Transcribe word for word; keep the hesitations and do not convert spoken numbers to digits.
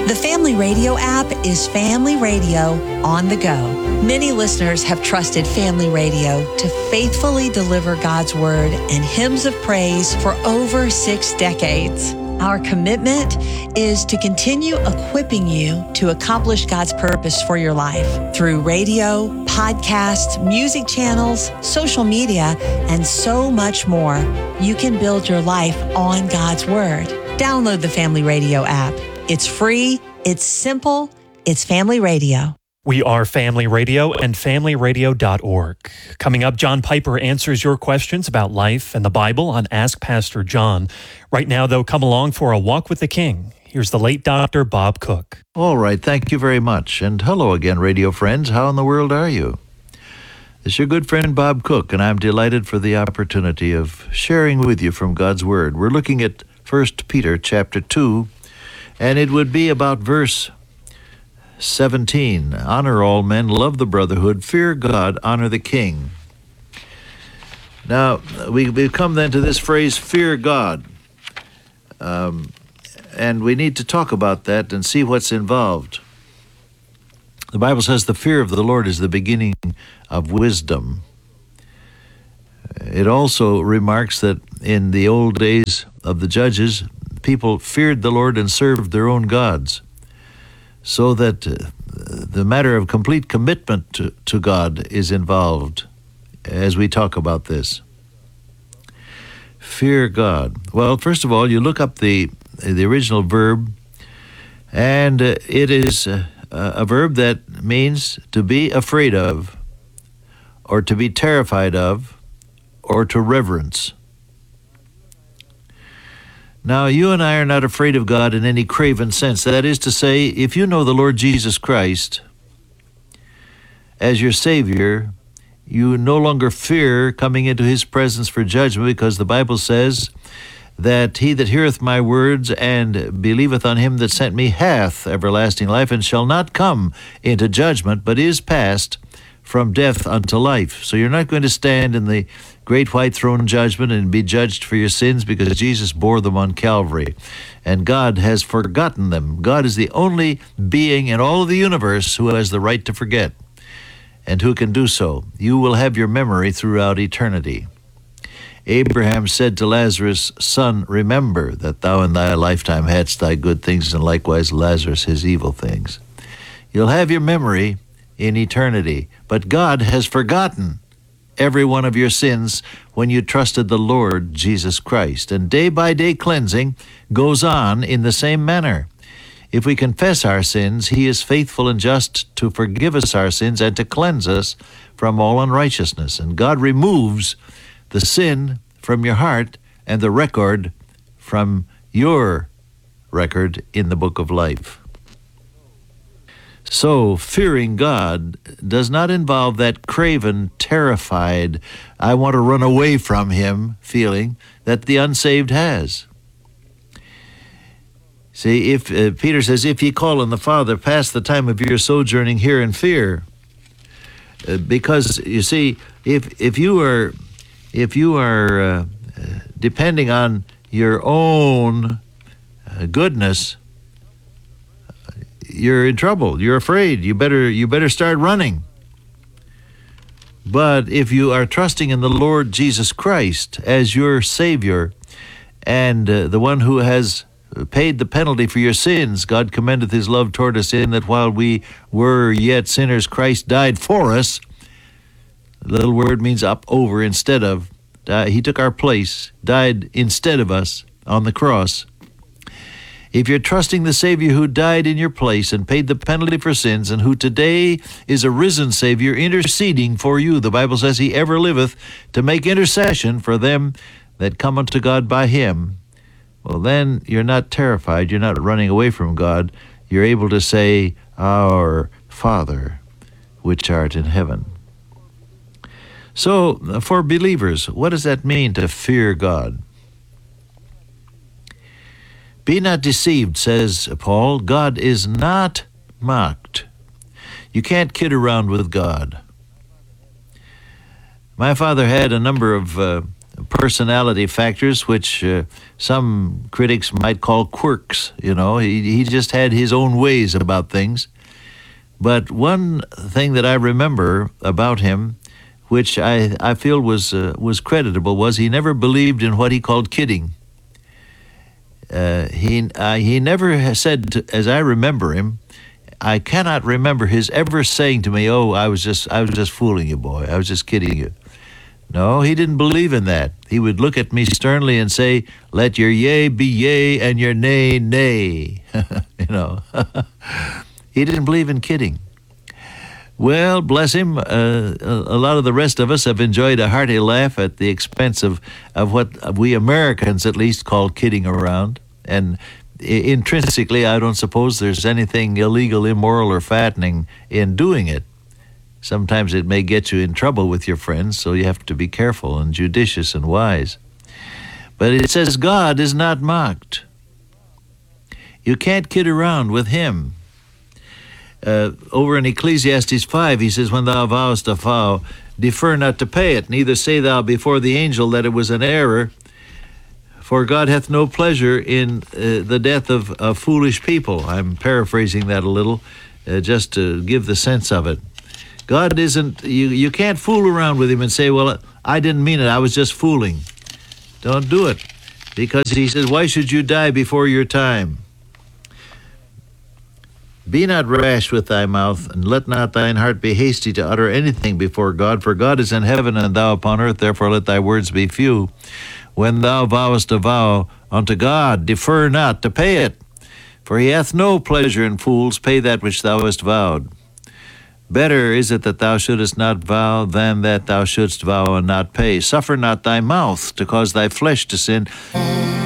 The Family Radio app is Family Radio on the go. Many listeners have trusted Family Radio to faithfully deliver God's Word and hymns of praise for over six decades. Our commitment is to continue equipping you to accomplish God's purpose for your life through radio, podcasts, music channels, social media, and so much more. You can build your life on God's Word. Download the Family Radio app. It's free, it's simple, it's Family Radio. We are Family Radio and family radio dot org. Coming up, John Piper answers your questions about life and the Bible on Ask Pastor John. Right now, though, come along for a walk with the King. Here's the late Doctor Bob Cook. All right, thank you very much. And hello again, radio friends. How in the world are you? It's your good friend Bob Cook, and I'm delighted for the opportunity of sharing with you from God's Word. We're looking at First Peter chapter two, and it would be about verse seventeen. Honor all men, love the brotherhood, fear God, honor the king. Now, we, we come then to this phrase, fear God. Um, and we need to talk about that and see what's involved. The Bible says the fear of the Lord is the beginning of wisdom. It also remarks that in the old days of the judges, people feared the Lord and served their own gods. So that uh, the matter of complete commitment to, to God is involved as we talk about this. Fear God. Well, first of all, you look up the the original verb, and uh, it is uh, a verb that means to be afraid of, or to be terrified of, or to reverence. Now, you and I are not afraid of God in any craven sense. That is to say, if you know the Lord Jesus Christ as your Savior, you no longer fear coming into His presence for judgment, because the Bible says that he that heareth my words and believeth on him that sent me hath everlasting life, and shall not come into judgment, but is passed from death unto life. So you're not going to stand in the great white throne judgment and be judged for your sins, because Jesus bore them on Calvary. And God has forgotten them. God is the only being in all of the universe who has the right to forget, and who can do so. You will have your memory throughout eternity. Abraham said to Lazarus, Son, remember that thou in thy lifetime hadst thy good things, and likewise Lazarus his evil things. You'll have your memory in eternity, but God has forgotten every one of your sins when you trusted the Lord Jesus Christ. And day-by-day cleansing goes on in the same manner. If we confess our sins, He is faithful and just to forgive us our sins and to cleanse us from all unrighteousness. And God removes the sin from your heart and the record from your record in the book of life. So, fearing God does not involve that craven, terrified, I want to run away from Him feeling that the unsaved has. See, if uh, Peter says, if ye call on the Father, pass the time of your sojourning here in fear. Uh, because, you see, if if you are, if you are uh, depending on your own uh, goodness, you're in trouble. You're afraid. You better you better start running. But if you are trusting in the Lord Jesus Christ as your Savior, and uh, the one who has paid the penalty for your sins, God commendeth His love toward us in that while we were yet sinners, Christ died for us. The little word means up, over, instead of. Uh, he took our place, died instead of us on the cross. If you're trusting the Savior who died in your place and paid the penalty for sins, and who today is a risen Savior interceding for you, the Bible says He ever liveth to make intercession for them that come unto God by Him, well, then you're not terrified. You're not running away from God. You're able to say, Our Father, which art in heaven. So, for believers, what does that mean to fear God? Be not deceived, says Paul. God is not mocked. You can't kid around with God. My father had a number of uh, personality factors, which uh, some critics might call quirks. You know, he, he just had his own ways about things. But one thing that I remember about him, which I, I feel was uh, was creditable, was he never believed in what he called kidding. Uh, he uh, he never has said, to, as I remember him, I cannot remember his ever saying to me, "Oh, I was just I was just fooling you, boy. I was just kidding you." No, he didn't believe in that. He would look at me sternly and say, "Let your yea be yea and your nay nay." You know, he didn't believe in kidding. Well, bless him, uh, a lot of the rest of us have enjoyed a hearty laugh at the expense of, of what we Americans at least call kidding around. And intrinsically, I don't suppose there's anything illegal, immoral, or fattening in doing it. Sometimes it may get you in trouble with your friends, so you have to be careful and judicious and wise. But it says God is not mocked. You can't kid around with him. Uh, over in Ecclesiastes five, he says, when thou vowest a vow, defer not to pay it, neither say thou before the angel that it was an error, for God hath no pleasure in uh, the death of, of foolish people. I'm paraphrasing that a little, uh, just to give the sense of it. God isn't, you, you can't fool around with him and say, well, I didn't mean it, I was just fooling. Don't do it, because he says, why should you die before your time? Be not rash with thy mouth, and let not thine heart be hasty to utter anything before God, for God is in heaven and thou upon earth, therefore let thy words be few. When thou vowest a vow unto God, defer not to pay it, for he hath no pleasure in fools. Pay that which thou hast vowed. Better is it that thou shouldest not vow than that thou shouldst vow and not pay. Suffer not thy mouth to cause thy flesh to sin.